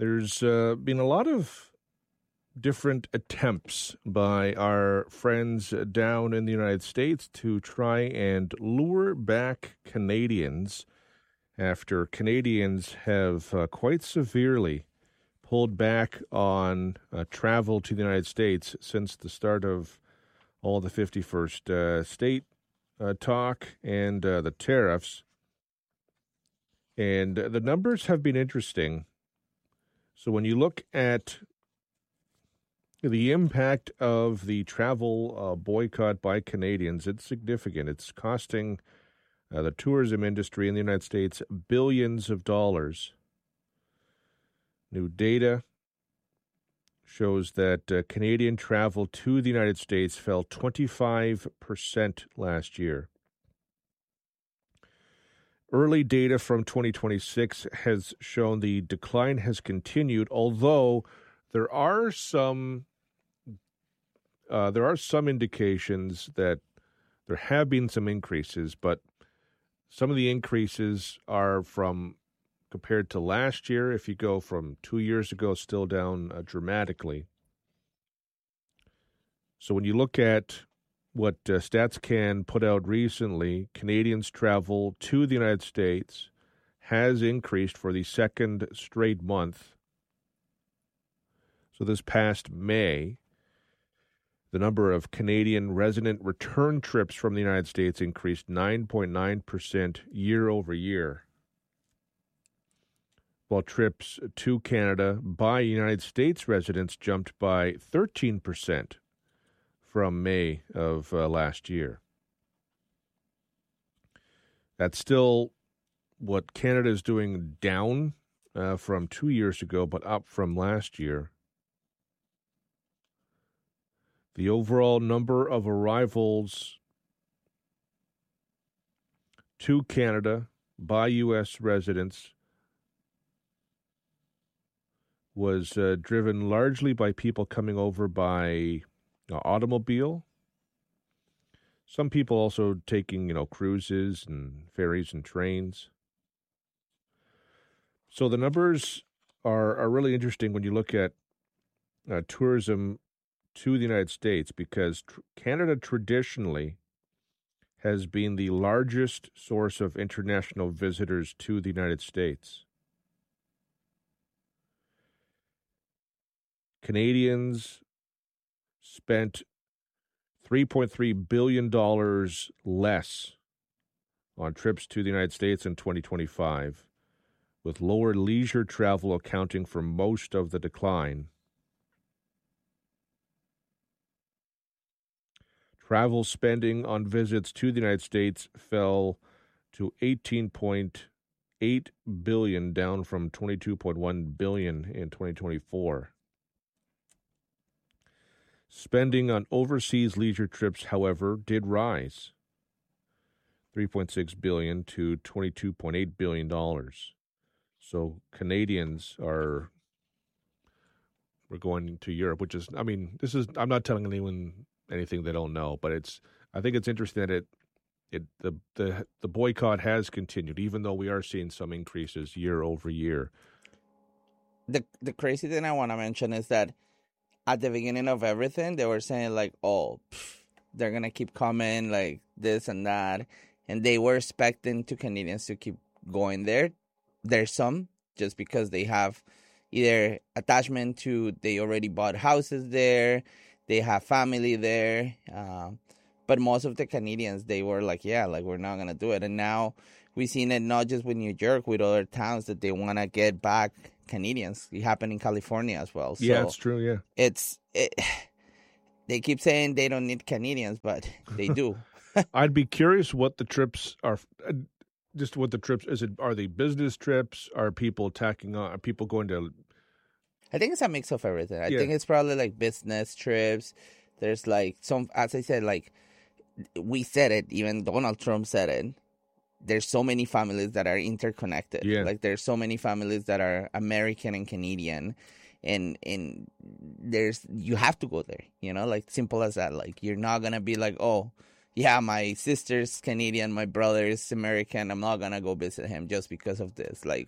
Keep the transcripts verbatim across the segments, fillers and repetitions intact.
There's uh, been a lot of different attempts by our friends down in the United States to try and lure back Canadians after Canadians have uh, quite severely pulled back on uh, travel to the United States since the start of all the fifty-first uh, state uh, talk and uh, the tariffs. And the numbers have been interesting. So when you look at the impact of the travel uh, boycott by Canadians, it's significant. It's costing uh, the tourism industry in the United States billions of dollars. New data shows that uh, Canadian travel to the United States fell twenty-five percent last year. Early data from twenty twenty-six has shown the decline has continued, although there are some uh, there are some indications that there have been some increases, but some of the increases are from compared to last year. If you go from two years ago, still down uh, dramatically. So when you look at what uh, StatsCan put out recently, Canadians' travel to the United States has increased for the second straight month. So this past May, the number of Canadian resident return trips from the United States increased nine point nine percent year over year, while trips to Canada by United States residents jumped by thirteen percent from May of uh, last year. That's still what Canada is doing, down uh, from two years ago, but up from last year. The overall number of arrivals to Canada by U S residents was uh, driven largely by people coming over by uh, automobile. Some people also taking, you know, cruises and ferries and trains. So the numbers are, are really interesting when you look at uh, tourism to the United States, because tr- Canada traditionally has been the largest source of international visitors to the United States. Canadians spent three point three billion dollars less on trips to the United States in twenty twenty-five, with lower leisure travel accounting for most of the decline. Travel spending on visits to the United States fell to eighteen point eight billion dollars, down from twenty-two point one billion dollars in twenty twenty-four. Spending on overseas leisure trips, however, did rise three point six billion dollars to twenty-two point eight billion dollars. So Canadians are we're going to Europe, which is, I mean, this is, I'm not telling anyone anything they don't know, but it's, I think it's interesting that it, it the, the, the boycott has continued, even though we are seeing some increases year over year. The, the crazy thing I want to mention is that at the beginning of everything, they were saying like, oh, pff, they're going to keep coming, like this and that. And they were expecting to Canadians to keep going there. There's some, just because they have either attachment to, they already bought houses there, they have family there. Um, but most of the Canadians, they were like, yeah, like we're not going to do it. And now we've seen it not just with New York, with other towns that they want to get back Canadians. It happened in California as well. So yeah, it's true, yeah. It's, it, they keep saying they don't need Canadians, but they do. I'd be curious what the trips are. Uh, just what the trips is. It are they business trips? Are people tacking on? Are people going to? I think it's a mix of everything. I Yeah. think it's probably like business trips. There's like some, as I said, like we said it. Even Donald Trump said it. There's so many families that are interconnected. Yeah. Like there's so many families that are American and Canadian. And and there's, you have to go there, you know, like simple as that. Like you're not going to be like, oh, yeah, my sister's Canadian, my brother is American, I'm not going to go visit him just because of this. Like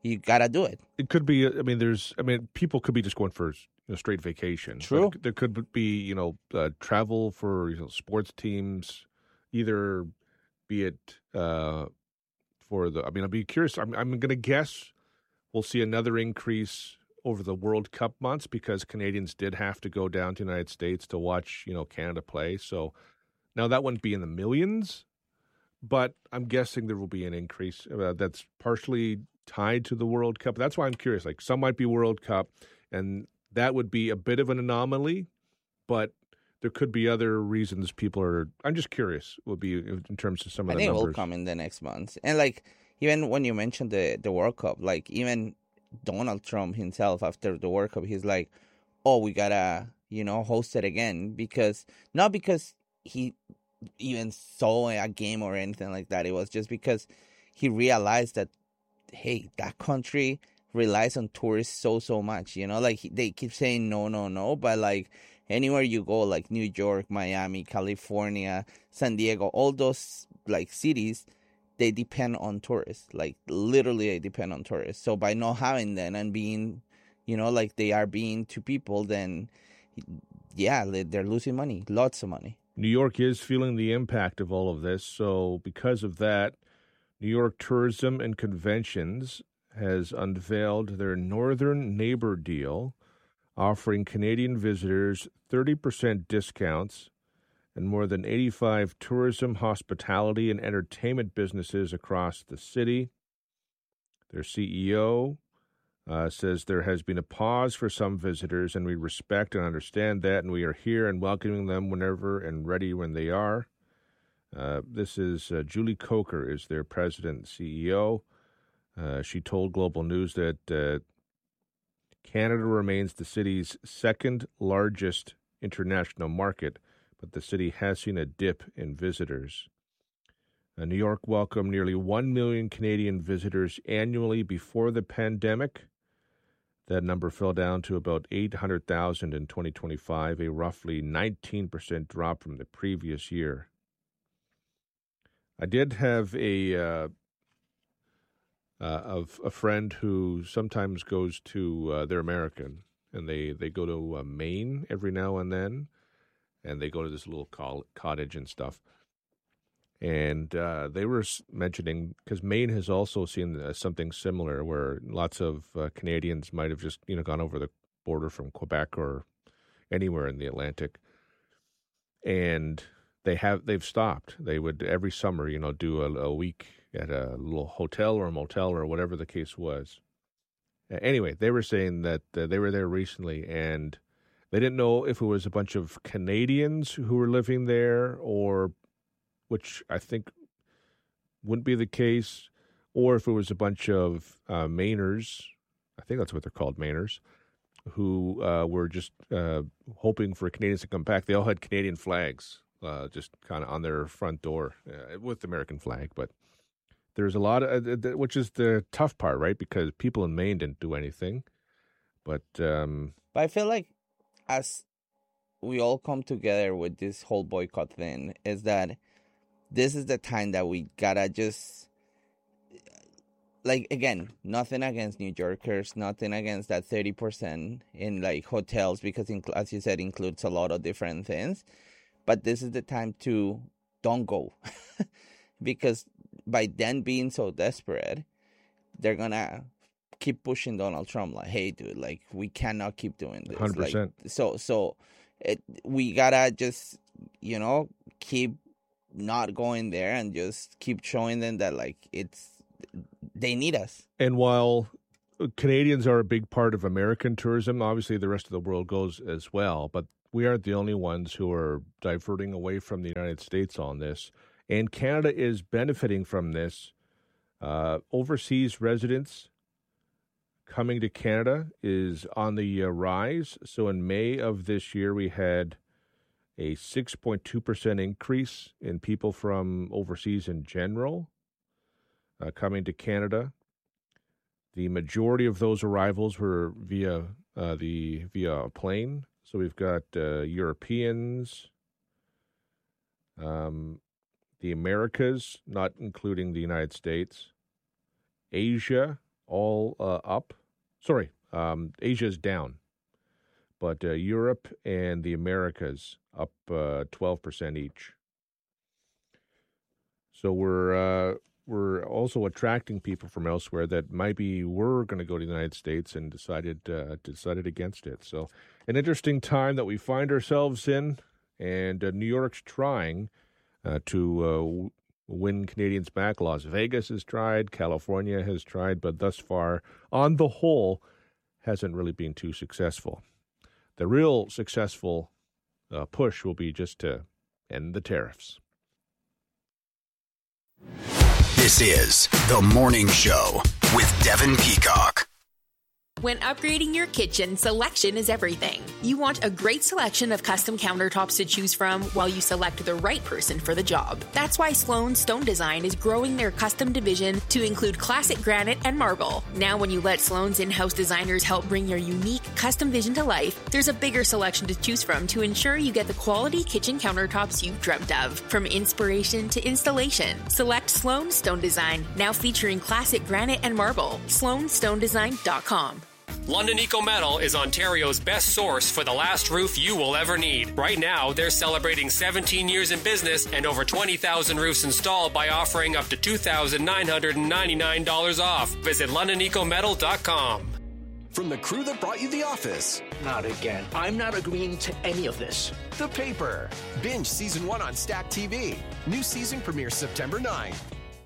you gotta do it. It could be. I mean, there's. I mean, people could be just going for you know, straight vacation. True. But there could be you know uh, travel for you know, sports teams, either be it uh, for the. I mean, I'll be curious. I'm. I'm going to guess we'll see another increase over the World Cup months because Canadians did have to go down to the United States to watch you know Canada play. So now that wouldn't be in the millions, but I'm guessing there will be an increase uh, that's partially tied to the World Cup. That's why I'm curious. Like some might be World Cup, and that would be a bit of an anomaly, but there could be other reasons people are. I'm just curious. Will be in terms of some of I the think numbers. it will come in the next months. And like even when you mentioned the the World Cup, like even Donald Trump himself after the World Cup, he's like, "Oh, we gotta you know host it again," because not because he even saw a game or anything like that. It was just because he realized that, hey, that country relies on tourists so, so much, you know, like they keep saying no, no, no, but like anywhere you go, like New York, Miami, California, San Diego, all those like cities, they depend on tourists, like literally they depend on tourists. So by not having them and being, you know, like they are being to people, then yeah, they're losing money, lots of money. New York is feeling the impact of all of this. So because of that, New York Tourism and Conventions has unveiled their Northern Neighbor deal, offering Canadian visitors thirty percent discounts and more than eighty-five tourism, hospitality, and entertainment businesses across the city. Their C E O uh, says there has been a pause for some visitors, and we respect and understand that, and we are here and welcoming them whenever and ready when they are. Uh, this is uh, Julie Coker is their president and C E O. Uh, she told Global News that uh, Canada remains the city's second largest international market, but the city has seen a dip in visitors. Uh, New York welcomed nearly one million Canadian visitors annually before the pandemic. That number fell down to about eight hundred thousand in twenty twenty-five, a roughly nineteen percent drop from the previous year. I did have a uh, uh, of a friend who sometimes goes to uh, they're American and they they go to uh, Maine every now and then, and they go to this little col- cottage and stuff. And uh, they were mentioning because Maine has also seen uh, something similar, where lots of uh, Canadians might have just you know gone over the border from Quebec or anywhere in the Atlantic, and they have they've stopped. They would every summer, you know, do a, a week at a little hotel or a motel or whatever the case was. Uh, anyway, they were saying that uh, they were there recently, and they didn't know if it was a bunch of Canadians who were living there, or which I think wouldn't be the case, or if it was a bunch of uh, Mainers. I think that's what they're called, Mainers, who uh, were just uh, hoping for Canadians to come back. They all had Canadian flags uh, just kind of on their front door uh, with the American flag. But there's a lot of, uh, th- which is the tough part, right? Because people in Maine didn't do anything. But, um, but I feel like as we all come together with this whole boycott thing, is that this is the time that we gotta just, like, again, nothing against New Yorkers, nothing against that thirty percent in, like, hotels, because, as you said, includes a lot of different things. But this is the time to don't go. Because by then being so desperate, they're gonna keep pushing Donald Trump, like, hey, dude, like, we cannot keep doing this. one hundred percent. Like, so, so it, we gotta just, you know, keep not going there and just keep showing them that, like, it's, they need us. And while Canadians are a big part of American tourism, obviously the rest of the world goes as well, but we aren't the only ones who are diverting away from the United States on this. And Canada is benefiting from this. Uh, overseas residents coming to Canada is on the uh, rise. So in May of this year, we had a six point two percent increase in people from overseas in general uh, coming to Canada. The majority of those arrivals were via uh, the via a plane. So we've got uh, Europeans, um, the Americas, not including the United States, Asia, all uh, up. Sorry, um, Asia is down. But uh, Europe and the Americas up uh, twelve percent each. So we're uh, we're also attracting people from elsewhere that maybe were going to go to the United States and decided uh, decided against it. So an interesting time that we find ourselves in, and uh, New York's trying uh, to uh, win Canadians back. Las Vegas has tried, California has tried, but thus far, on the whole, hasn't really been too successful. The real successful uh, push will be just to end the tariffs. This is The Morning Show with Devin Peacock. When upgrading your kitchen, selection is everything. You want a great selection of custom countertops to choose from while you select the right person for the job. That's why Sloan Stone Design is growing their custom division to include classic granite and marble. Now when you let Sloan's in-house designers help bring your unique custom vision to life, there's a bigger selection to choose from to ensure you get the quality kitchen countertops you've dreamt of. From inspiration to installation, select Sloan Stone Design, now featuring classic granite and marble. sloan stone design dot com. London Eco Metal is Ontario's best source for the last roof you will ever need. Right now, they're celebrating seventeen years in business and over twenty thousand roofs installed by offering up to two thousand nine hundred ninety-nine dollars off. Visit london eco metal dot com. From the crew that brought you The Office. Not again. I'm not agreeing to any of this. The Paper. Binge Season one on Stack T V. New season premieres September ninth.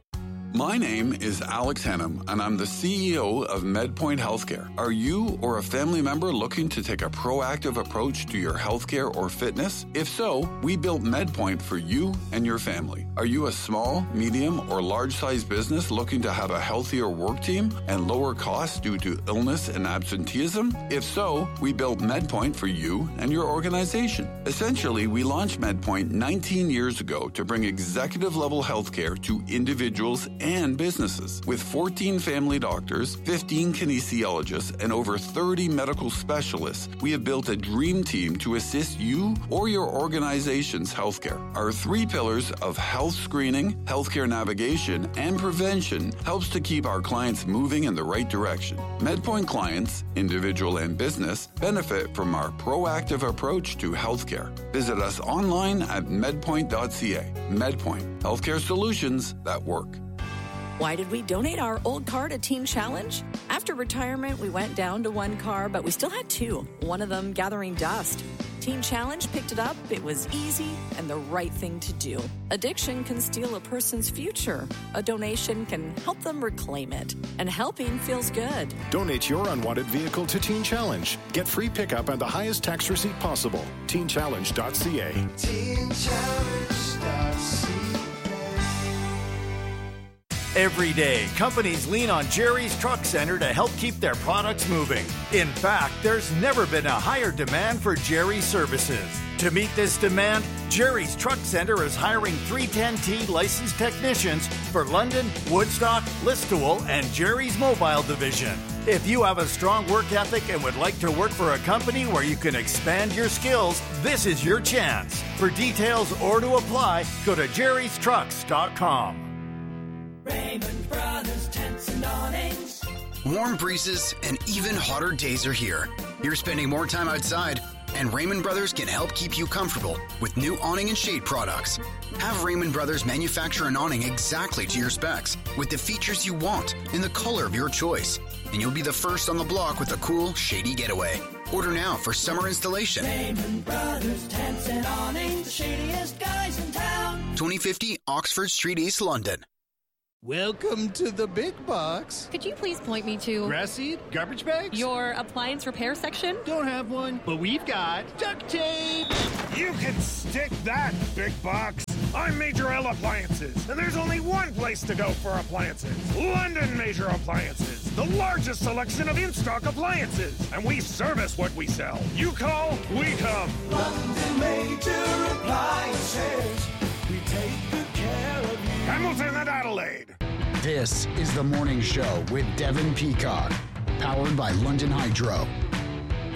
My name is Alex Hannum, and I'm the C E O of MedPoint Healthcare. Are you or a family member looking to take a proactive approach to your healthcare or fitness? If so, we built MedPoint for you and your family. Are you a small, medium, or large-sized business looking to have a healthier work team and lower costs due to illness and absenteeism? If so, we built MedPoint for you and your organization. Essentially, we launched MedPoint nineteen years ago to bring executive-level healthcare to individuals and businesses. With fourteen family doctors, fifteen kinesiologists, and over thirty medical specialists, we have built a dream team to assist you or your organization's healthcare. Our three pillars of health screening, healthcare navigation, and prevention helps to keep our clients moving in the right direction. MedPoint clients, individual and business, benefit from our proactive approach to healthcare. Visit us online at medpoint dot c a. MedPoint, healthcare solutions that work. Why did we donate our old car to Teen Challenge? After retirement, we went down to one car, but we still had two, one of them gathering dust. Teen Challenge picked it up, it was easy, and the right thing to do. Addiction can steal a person's future. A donation can help them reclaim it. And helping feels good. Donate your unwanted vehicle to Teen Challenge. Get free pickup and the highest tax receipt possible. teen challenge dot c a. teen challenge dot c a. Every day, companies lean on Jerry's Truck Center to help keep their products moving. In fact, there's never been a higher demand for Jerry's services. To meet this demand, Jerry's Truck Center is hiring three ten T licensed technicians for London, Woodstock, Listowel, and Jerry's Mobile Division. If you have a strong work ethic and would like to work for a company where you can expand your skills, this is your chance. For details or to apply, go to jerrys trucks dot com. Raymond Brothers Tents and Awnings. Warm breezes and even hotter days are here. You're spending more time outside, and Raymond Brothers can help keep you comfortable with new awning and shade products. Have Raymond Brothers manufacture an awning exactly to your specs with the features you want in the color of your choice. And you'll be the first on the block with a cool, shady getaway. Order now for summer installation. Raymond Brothers Tents and Awnings, the shadiest guys in town. twenty fifty Oxford Street, East London. Welcome to the big box. Could you please point me to grass seed, garbage bags, your appliance repair section? Don't have one, but we've got duct tape. You can stick that, big box. I'm Major L Appliances, and there's only one place to go for appliances. London Major Appliances, the largest selection of in-stock appliances, and we service what we sell. You call, we come. London Major Appliances, we take good care of you. Hamilton and Adelaide. This is The Morning Show with Devin Peacock, powered by London Hydro.